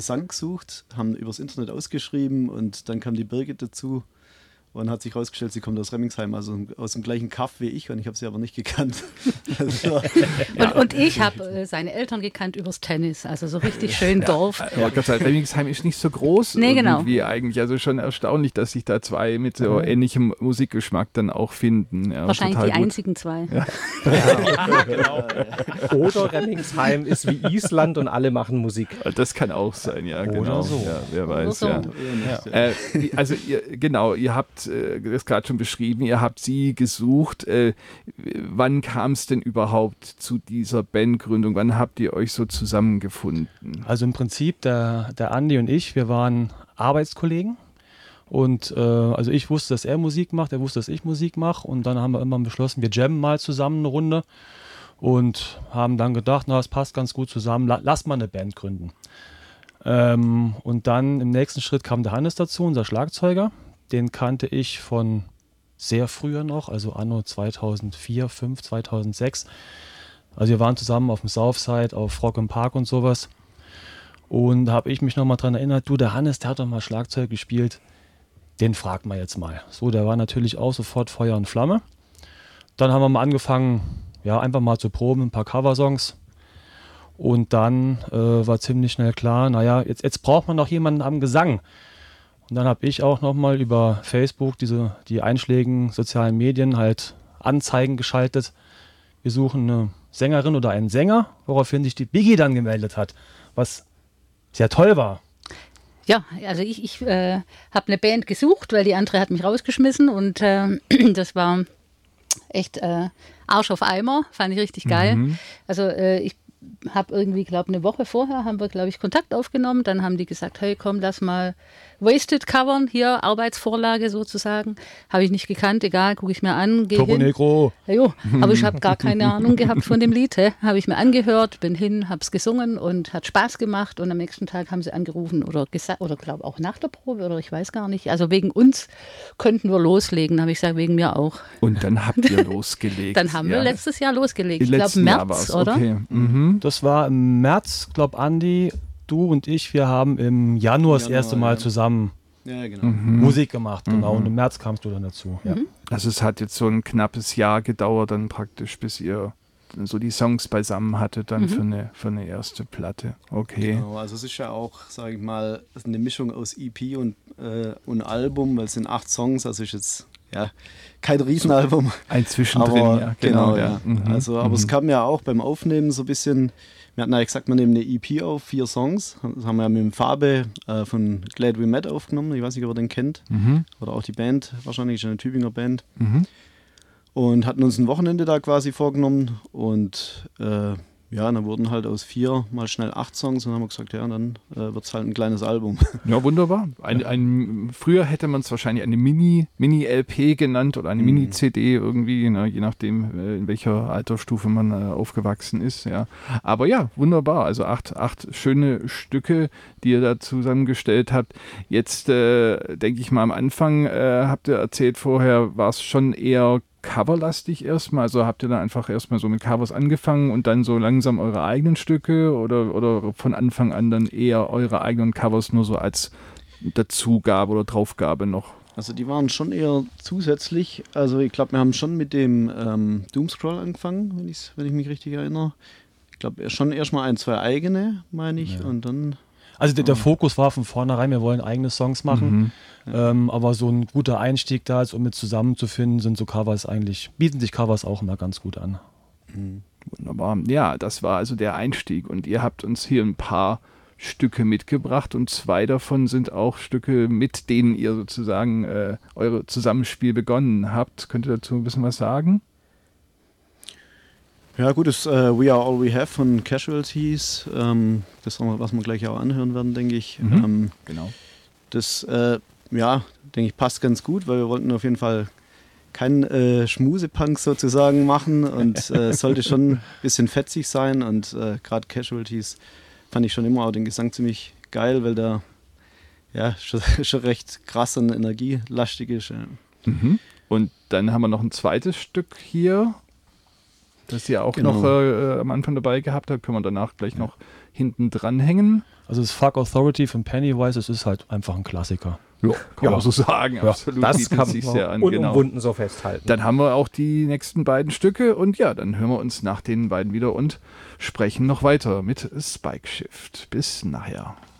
Gesang gesucht, haben übers Internet ausgeschrieben und dann kam die Birgit dazu und hat sich herausgestellt, sie kommt aus Remmingsheim, also aus dem gleichen Kaff wie ich, und ich habe sie aber nicht gekannt. Also, und ich habe seine Eltern gekannt übers Tennis, also so richtig schön Dorf. Aber Gott sei Dank, Remmingsheim ist nicht so groß. Nee, genau. Irgendwie eigentlich, also schon erstaunlich, dass sich da zwei mit so ähnlichem Musikgeschmack dann auch finden. Ja, wahrscheinlich die gut. einzigen zwei. Ja. Genau. Oder Remmingsheim ist wie Island und alle machen Musik. Das kann auch sein, ja, Oder genau. so. Ja, wer weiß, so. ja. Also ihr habt das gerade schon beschrieben, ihr habt sie gesucht. Wann kam es denn überhaupt zu dieser Bandgründung? Wann habt ihr euch so zusammengefunden? Also im Prinzip, der Andi und ich, wir waren Arbeitskollegen. Und also ich wusste, dass er Musik macht, er wusste, dass ich Musik mache. Und dann haben wir immer beschlossen, wir jammen mal zusammen eine Runde. Und haben dann gedacht, na, das passt ganz gut zusammen, lass mal eine Band gründen. Und dann im nächsten Schritt kam der Hannes dazu, unser Schlagzeuger. Den kannte ich von sehr früher noch, also anno 2004, 2005, 2006. Also wir waren zusammen auf dem Southside, auf Rock im Park und sowas. Und da habe ich mich nochmal dran erinnert, du, der Hannes, der hat doch mal Schlagzeug gespielt, den fragt man jetzt mal. So, der war natürlich auch sofort Feuer und Flamme. Dann haben wir mal angefangen, ja, einfach mal zu proben, ein paar Coversongs. Und dann war ziemlich schnell klar, naja, jetzt braucht man noch jemanden am Gesang. Und dann habe ich auch nochmal über Facebook die einschlägigen sozialen Medien halt Anzeigen geschaltet. Wir suchen eine Sängerin oder einen Sänger, woraufhin sich die Biggie dann gemeldet hat, was sehr toll war. Ja, also ich habe eine Band gesucht, weil die andere hat mich rausgeschmissen und das war echt Arsch auf Eimer, fand ich richtig geil. Also ich habe irgendwie, glaube eine Woche vorher haben wir, glaube ich, Kontakt aufgenommen. Dann haben die gesagt, hey, komm, lass mal Wasted covern, hier, Arbeitsvorlage sozusagen. Habe ich nicht gekannt, egal, gucke ich mir an. Turbo Negro. Ja, jo, aber ich habe gar keine Ahnung gehabt von dem Lied. Habe ich mir angehört, bin hin, habe es gesungen und hat Spaß gemacht. Und am nächsten Tag haben sie angerufen oder gesagt, oder glaube auch nach der Probe oder ich weiß gar nicht. Also wegen uns könnten wir loslegen, habe ich gesagt, wegen mir auch. Und dann habt ihr losgelegt. Dann haben wir letztes Jahr losgelegt. Ich glaube Jahr März, war's, oder? Okay. Das war im März, glaube Andi, du und ich, wir haben im Januar das erste Mal zusammen genau. Musik gemacht. Genau. Und im März kamst du dann dazu. Ja. Also es hat jetzt so ein knappes Jahr gedauert dann praktisch, bis ihr so die Songs beisammen hattet dann für eine erste Platte. Okay. Genau, also es ist ja auch, sage ich mal, eine Mischung aus EP und Album, weil es sind 8 Songs, also ist jetzt kein Riesenalbum. Ein Zwischendrin, aber, ja. Genau, ja. Also, aber es kam ja auch beim Aufnehmen so ein bisschen, wir hatten ja gesagt, wir nehmen eine EP auf, 4 Songs. Das haben wir ja mit dem Fabe von Glad We Met aufgenommen. Ich weiß nicht, ob ihr den kennt. Oder auch die Band, wahrscheinlich ist eine Tübinger Band. Und hatten uns ein Wochenende da quasi vorgenommen. Und dann wurden halt aus 4 mal schnell 8 Songs. Und dann haben wir gesagt, ja, dann wird es halt ein kleines Album. Ja, wunderbar. Früher hätte man es wahrscheinlich eine Mini-LP genannt oder eine Mini-CD irgendwie, je nachdem, in welcher Altersstufe man aufgewachsen ist. Ja. Aber ja, wunderbar. Also 8 schöne Stücke, die ihr da zusammengestellt habt. Jetzt denke ich mal, am Anfang habt ihr erzählt vorher, war es schon eher coverlastig erstmal, also habt ihr dann einfach erstmal so mit Covers angefangen und dann so langsam eure eigenen Stücke oder von Anfang an dann eher eure eigenen Covers nur so als Dazugabe oder Draufgabe noch? Also die waren schon eher zusätzlich, also ich glaube, wir haben schon mit dem Doomscroll angefangen, wenn ich mich richtig erinnere. Ich glaube schon erstmal 1, 2 eigene, meine ich, und dann... Also der Fokus war von vornherein, wir wollen eigene Songs machen, aber so ein guter Einstieg da, um mit zusammenzufinden, sind so Covers bieten sich Covers auch immer ganz gut an. Wunderbar. Ja, das war also der Einstieg und ihr habt uns hier ein paar Stücke mitgebracht und 2 davon sind auch Stücke, mit denen ihr sozusagen eure Zusammenspiel begonnen habt. Könnt ihr dazu ein bisschen was sagen? Ja gut, das We Are All We Have von Casualties, das was wir gleich auch anhören werden, denke ich. Genau. Das, denke ich, passt ganz gut, weil wir wollten auf jeden Fall keinen Schmusepunk sozusagen machen und sollte schon ein bisschen fetzig sein und gerade Casualties fand ich schon immer auch den Gesang ziemlich geil, weil der schon recht krass und energielastig ist. Ja. Und dann haben wir noch ein zweites Stück hier, das ihr auch noch am Anfang dabei gehabt habt, können wir danach gleich noch hinten dran hängen. Also das Fuck Authority von Pennywise, das ist halt einfach ein Klassiker. Ja, kann man so sagen, absolut. Das kann sich man sehr an, unumwunden so festhalten. Dann haben wir auch die nächsten beiden Stücke und ja, dann hören wir uns nach den beiden wieder und sprechen noch weiter mit Spike Shift. Bis nachher.